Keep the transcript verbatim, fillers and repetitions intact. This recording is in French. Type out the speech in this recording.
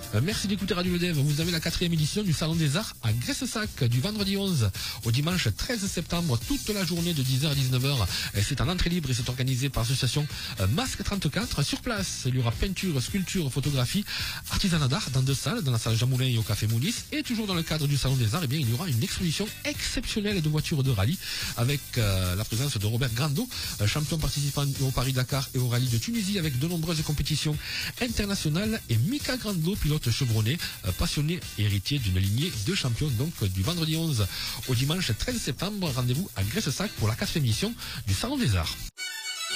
Euh, Merci d'écouter Radio Le Dev. Vous avez la quatrième édition du Salon des Arts à Graisse-Sac du vendredi onze au dimanche treize septembre, toute la journée de dix heures à dix-neuf heures. Et c'est en entrée libre et c'est organisé par l'association euh, Masque trente-quatre. Sur place, il y aura peinture, sculpture, photographie, artisanat d'art dans deux salles, dans la salle Jean Moulin et au Café Moulis. Et toujours dans le cadre du Salon des Arts, eh bien, il y aura une exposition exceptionnelle de voitures de rallye avec euh, la présence de Robert Grando, euh, champion participant au Paris-Dakar et au rallye de Tunisie avec de nombreuses compétitions internationales, et Mika Grando, pilote chevronné, euh, passionné et héritier d'une lignée de champions. Donc euh, du vendredi onze au dimanche treize septembre, rendez-vous à Graisse-Sac pour la quatrième édition du Salon des Arts.